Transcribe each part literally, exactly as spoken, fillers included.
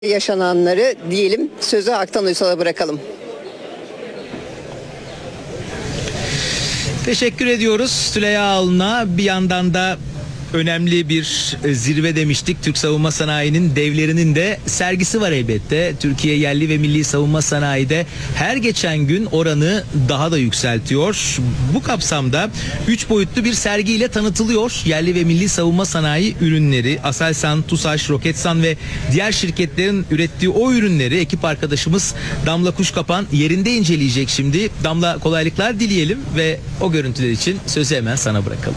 yaşananları diyelim, sözü Aktan Uysal'a bırakalım. Teşekkür ediyoruz Süleyha Alın'a. Bir yandan da önemli bir zirve demiştik. Türk savunma sanayinin devlerinin de sergisi var elbette. Türkiye yerli ve milli savunma sanayide her geçen gün oranı daha da yükseltiyor. Bu kapsamda üç boyutlu bir sergiyle tanıtılıyor. Yerli ve milli savunma sanayi ürünleri, Aselsan, TUSAŞ, Roketsan ve diğer şirketlerin ürettiği o ürünleri ekip arkadaşımız Damla Kuşkapan yerinde inceleyecek şimdi. Damla, kolaylıklar dileyelim ve o görüntüler için sözü hemen sana bırakalım.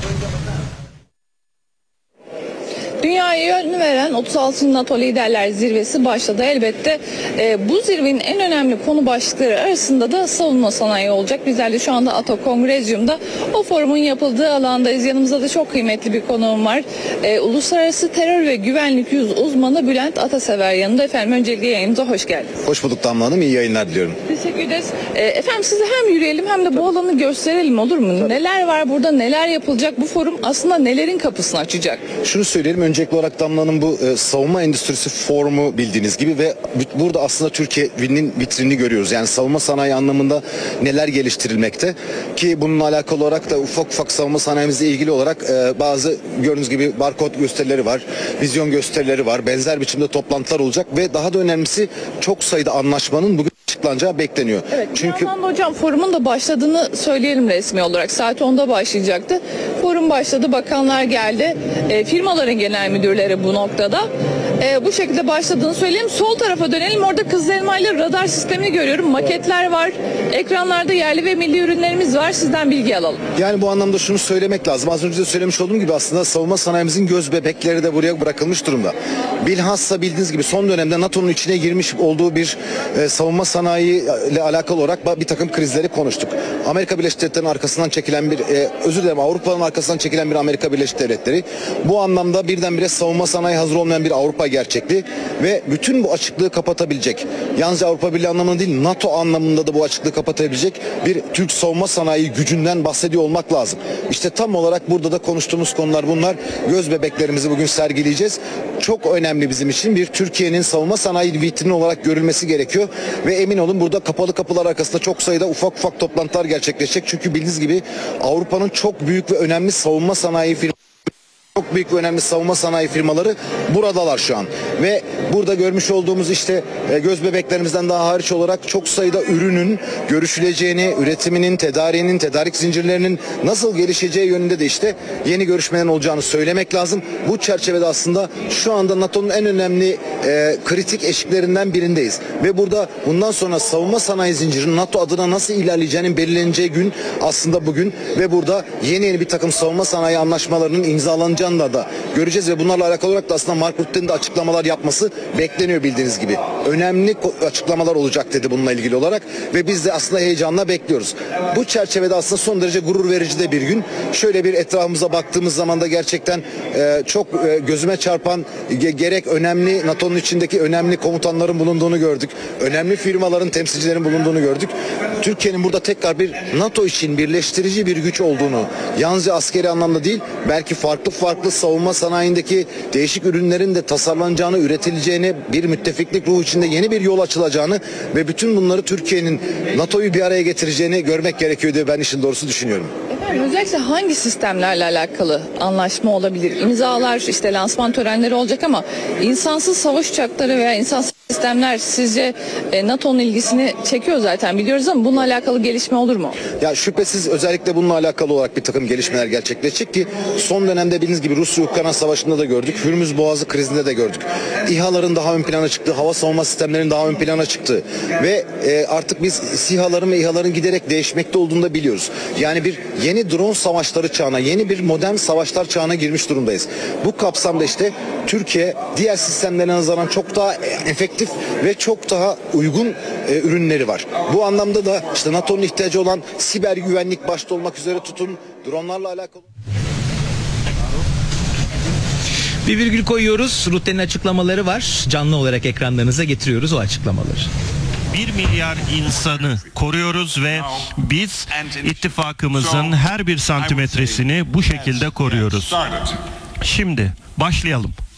Dünyaya yön veren otuz altıncı NATO Liderler Zirvesi başladı. Elbette e, bu zirvenin en önemli konu başlıkları arasında da savunma sanayi olacak. Bizler de şu anda Ato Kongrezyum'da o forumun yapıldığı alandayız. Yanımızda da çok kıymetli bir konuğum var. E, Uluslararası Terör ve Güvenlik Yüz uzmanı Bülent Atasever yanında. Efendim, öncelikle yayınımıza hoş geldiniz. Hoş bulduk Damla Hanım. İyi yayınlar diliyorum. Teşekkür ederiz. E, efendim, size hem yürüyelim hem de bu alanı gösterelim, olur mu? Tabii. Neler var burada, neler yapılacak? Bu forum aslında nelerin kapısını açacak? Şunu söyleyelim. Öncelikli olarak Damla Hanım, bu e, savunma endüstrisi forumu bildiğiniz gibi ve burada aslında Türkiye'nin vitrinini görüyoruz. Yani savunma sanayi anlamında neler geliştirilmekte ki bununla alakalı olarak da ufak ufak savunma sanayimizle ilgili olarak e, bazı gördüğünüz gibi barkod gösterileri var, vizyon gösterileri var, benzer biçimde toplantılar olacak ve daha da önemlisi çok sayıda anlaşmanın bugün açıklanacağı bekleniyor. Evet, çünkü hocam, forumun da başladığını söyleyelim resmi olarak. Saat onda başlayacaktı. Forum başladı, bakanlar geldi, e, firmaların genel müdürleri bu noktada. E, bu şekilde başladığını söyleyeyim. Sol tarafa dönelim. Orada Kızılelma ile radar sistemini görüyorum. Maketler var. Ekranlarda yerli ve milli ürünlerimiz var. Sizden bilgi alalım. Yani bu anlamda şunu söylemek lazım. Az önce de söylemiş olduğum gibi aslında savunma sanayimizin göz bebekleri de buraya bırakılmış durumda. Bilhassa bildiğiniz gibi son dönemde NATO'nun içine girmiş olduğu bir e, savunma sanayi ile alakalı olarak bir takım krizleri konuştuk. Amerika Birleşik Devletleri'nin arkasından çekilen bir, e, özür dilerim Avrupa'nın arkasından çekilen bir Amerika Birleşik Devletleri. Bu anlamda birdenbire savunma sanayi hazır olmayan bir Avrupa gerçekliği ve bütün bu açıklığı kapatabilecek, yalnızca Avrupa Birliği anlamında değil NATO anlamında da bu açıklığı kapatabilecek bir Türk savunma sanayi gücünden bahsediyor olmak lazım. İşte tam olarak burada da konuştuğumuz konular bunlar. Göz bebeklerimizi bugün sergileyeceğiz. Çok önemli bizim için bir Türkiye'nin savunma sanayi vitrini olarak görülmesi gerekiyor ve emin olun burada kapalı kapılar arkasında çok sayıda ufak ufak toplantılar gerçekleşecek. Çünkü bildiğiniz gibi Avrupa'nın çok büyük ve önemli savunma sanayi firmaları, çok büyük ve önemli savunma sanayi firmaları buradalar şu an. Ve burada görmüş olduğumuz işte e, göz bebeklerimizden daha hariç olarak çok sayıda ürünün görüşüleceğini, üretiminin, tedariğinin, tedarik zincirlerinin nasıl gelişeceği yönünde de işte yeni görüşmelerin olacağını söylemek lazım. Bu çerçevede aslında şu anda NATO'nun en önemli e, kritik eşiklerinden birindeyiz. Ve burada bundan sonra savunma sanayi zincirinin NATO adına nasıl ilerleyeceğinin belirleneceği gün aslında bugün ve burada yeni yeni bir takım savunma sanayi anlaşmalarının imzalanacağını da göreceğiz ve bunlarla alakalı olarak da aslında Mark Rutte'nin de açıklamalar yapması bekleniyor bildiğiniz gibi. Önemli açıklamalar olacak dedi bununla ilgili olarak ve biz de aslında heyecanla bekliyoruz. Bu çerçevede aslında son derece gurur verici de bir gün. Şöyle bir etrafımıza baktığımız zaman da gerçekten e, çok e, gözüme çarpan ge gerek önemli NATO'nun içindeki önemli komutanların bulunduğunu gördük. Önemli firmaların temsilcilerin bulunduğunu gördük. Türkiye'nin burada tekrar bir NATO için birleştirici bir güç olduğunu, yalnızca askeri anlamda değil, belki farklı farklı savunma sanayindeki değişik ürünlerin de tasarlanacağını, üretileceğini, bir müttefiklik ruhu içinde yeni bir yol açılacağını ve bütün bunları Türkiye'nin NATO'yu bir araya getireceğini görmek gerekiyor diye ben işin doğrusu düşünüyorum. Efendim, özellikle hangi sistemlerle alakalı anlaşma olabilir? İmzalar, işte lansman törenleri olacak ama insansız savaş uçakları veya insansız sistemler sizce e, NATO'nun ilgisini çekiyor zaten biliyoruz ama bununla alakalı gelişme olur mu? Ya şüphesiz özellikle bununla alakalı olarak bir takım gelişmeler gerçekleşecek ki son dönemde bildiğiniz gibi Rusya-Ukrayna savaşında da gördük. Hürmüz Boğazı krizinde de gördük. İHA'ların daha ön plana çıktığı, hava savunma sistemlerinin daha ön plana çıktığı ve e, artık biz SİHA'ların ve İHA'ların giderek değişmekte olduğunu da biliyoruz. Yani bir yeni drone savaşları çağına, yeni bir modern savaşlar çağına girmiş durumdayız. Bu kapsamda işte Türkiye diğer sistemlerine nazaran çok daha efektif ve çok daha uygun e, ürünleri var. Bu anlamda da işte NATO'nun ihtiyacı olan siber güvenlik başta olmak üzere tutun, dronlarla alakalı. Bir virgül koyuyoruz. Rutte'nin açıklamaları var. Canlı olarak ekranlarınıza getiriyoruz o açıklamaları. Bir milyar insanı koruyoruz ve biz ittifakımızın her bir santimetresini bu şekilde koruyoruz. Şimdi başlayalım.